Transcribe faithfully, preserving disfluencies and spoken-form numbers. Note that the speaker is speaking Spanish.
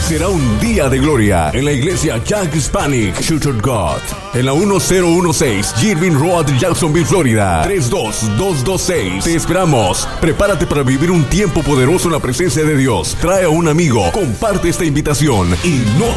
Será un día de gloria en la iglesia Jack Hispanic Church of God, en la uno cero uno seis Irving Road, Jacksonville, Florida, tres dos dos dos seis. Te esperamos. Prepárate para vivir un tiempo poderoso en la presencia de Dios. Trae a un amigo, comparte esta invitación y no